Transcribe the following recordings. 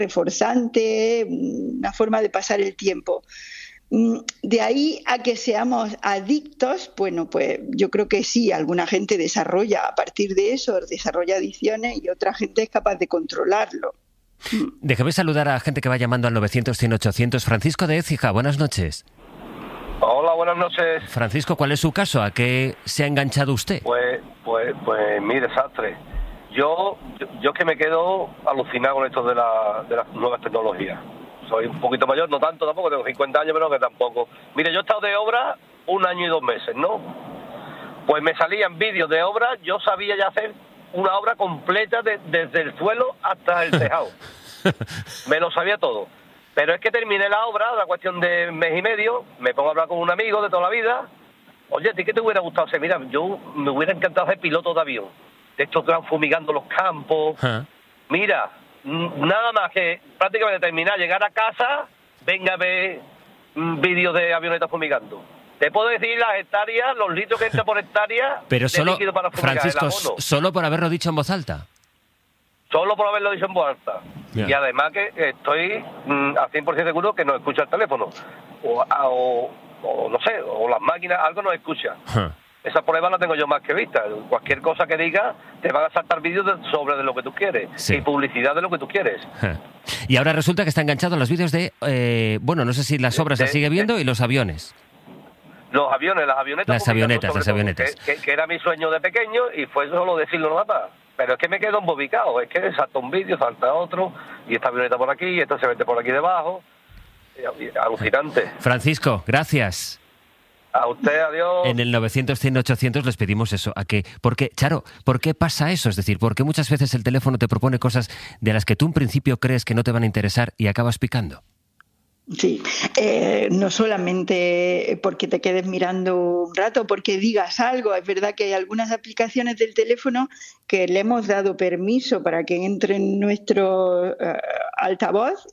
reforzante, una forma de pasar el tiempo. De ahí a que seamos adictos, bueno, pues yo creo que sí, alguna gente desarrolla a partir de eso, desarrolla adicciones y otra gente es capaz de controlarlo. Déjame saludar a gente que va llamando al 900-100-800. Francisco de Écija, buenas noches. Hola, buenas noches. Francisco, ¿cuál es su caso? ¿A qué se ha enganchado usted? Pues mi desastre. Yo que me quedo alucinado con esto de las nuevas tecnologías. Soy un poquito mayor, no tanto tampoco, tengo 50 años, pero que tampoco. Mire, yo he estado de obra 1 año y 2 meses, ¿no? Pues me salían vídeos de obra, yo sabía ya hacer una obra completa desde el suelo hasta el tejado. Me lo sabía todo. Pero es que terminé la obra, la cuestión de 1 mes y medio, me pongo a hablar con un amigo de toda la vida. Oye, ¿a ti qué te hubiera gustado hacer? Mira, yo me hubiera encantado ser piloto de avión. De estos que van fumigando los campos. Mira, nada más que prácticamente terminar, llegar a casa, venga a ver vídeos de avionetas fumigando. Te puedo decir las hectáreas, los litros que entra por hectárea. Pero solo, líquido para fumigar, Francisco, solo por haberlo dicho en voz alta. Solo por haberlo dicho en voz alta. Yeah. Y además que estoy a 100% seguro que no escucha el teléfono. O no sé, o las máquinas, algo no escucha. Esa prueba la tengo yo más que vista. Cualquier cosa que diga, te van a saltar vídeos sobre de lo que tú quieres. Sí. Y publicidad de lo que tú quieres. Y ahora resulta que está enganchado a los vídeos de, no sé si las obras las sigue viendo, y los aviones. Los aviones, las avionetas. Las avionetas. Que era mi sueño de pequeño y fue solo decirlo nada más. Pero es que me quedo embobicado. Es que salta un vídeo, salta otro, y esta avioneta por aquí, y esta se mete por aquí debajo. Alucinante. Francisco, gracias. A usted, adiós. En el 900-100-800 les pedimos eso. Porque, Charo, ¿por qué pasa eso? Es decir, ¿por qué muchas veces el teléfono te propone cosas de las que tú en principio crees que no te van a interesar y acabas picando? Sí, no solamente porque te quedes mirando un rato, porque digas algo. Es verdad que hay algunas aplicaciones del teléfono que le hemos dado permiso para que entre en nuestro altavoz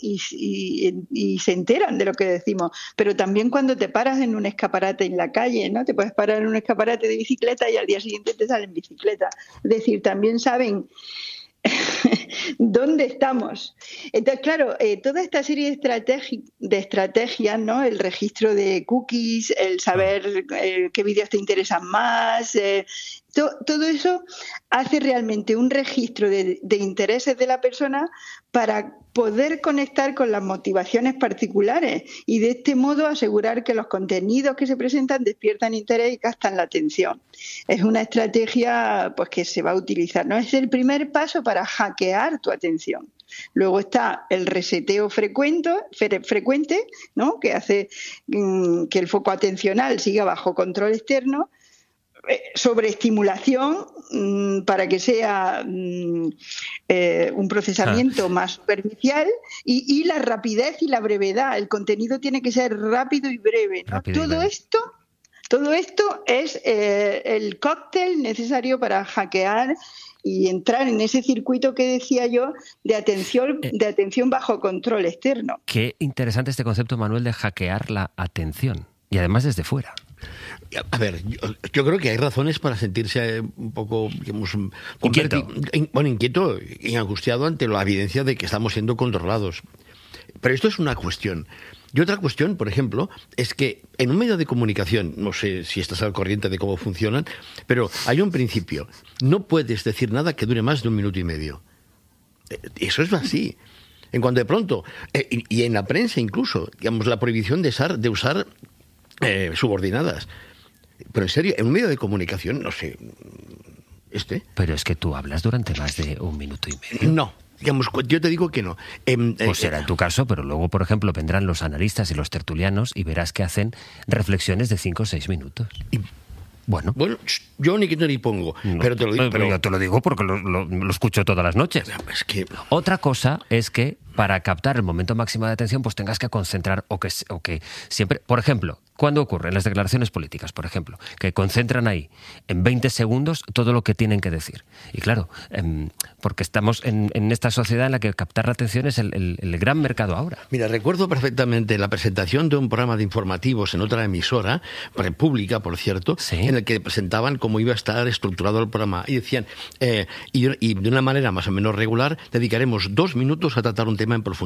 y se enteran de lo que decimos. Pero también cuando te paras en un escaparate en la calle, ¿no? Te puedes parar en un escaparate de bicicleta y al día siguiente te sale en bicicleta. Es decir, también saben ¿dónde estamos? Entonces, claro, toda esta serie de estrategias, ¿no? El registro de cookies, el saber qué vídeos te interesan más, todo eso hace realmente un registro de intereses de la persona para poder conectar con las motivaciones particulares y de este modo asegurar que los contenidos que se presentan despiertan interés y captan la atención. Es una estrategia pues que se va a utilizar, ¿no? Es el primer paso para hackear tu atención. Luego está el reseteo frecuente, ¿no? Que hace que el foco atencional siga bajo control externo, sobreestimulación para que sea un procesamiento más superficial y la rapidez y la brevedad. El contenido tiene que ser rápido y breve, ¿no? Todo esto es el cóctel necesario para hackear y entrar en ese circuito que decía yo de atención bajo control externo. Qué interesante este concepto, Manuel, de hackear la atención y además desde fuera. A ver, yo creo que hay razones para sentirse un poco, digamos, inquieto y angustiado ante la evidencia de que estamos siendo controlados. Pero esto es una cuestión. Y otra cuestión, por ejemplo, es que en un medio de comunicación, no sé si estás al corriente de cómo funcionan, pero hay un principio. No puedes decir nada que dure más de 1 minuto y medio. Eso es así. En cuanto de pronto, y en la prensa incluso, digamos, la prohibición de usar subordinadas. Pero en serio, en un medio de comunicación, no sé, Pero es que tú hablas durante más de 1 minuto y medio. No, digamos, yo te digo que no. Pues será en tu caso, pero luego, por ejemplo, vendrán los analistas y los tertulianos y verás que hacen reflexiones de 5 o 6 minutos. Bueno, yo ni quito ni pongo, no, pero te lo digo. Pero yo te lo digo porque lo escucho todas las noches. Es que... Otra cosa es que para captar el momento máximo de atención, pues tengas que concentrar o que siempre... Por ejemplo, ¿cuándo ocurre? En las declaraciones políticas, por ejemplo, que concentran ahí en 20 segundos todo lo que tienen que decir. Y claro, porque estamos en esta sociedad en la que captar la atención es el gran mercado ahora. Mira, recuerdo perfectamente la presentación de un programa de informativos en otra emisora, pública, por cierto, ¿sí? En el que presentaban cómo iba a estar estructurado el programa. Y decían, y de una manera más o menos regular, dedicaremos 2 minutos a tratar un tema tema en profundidad.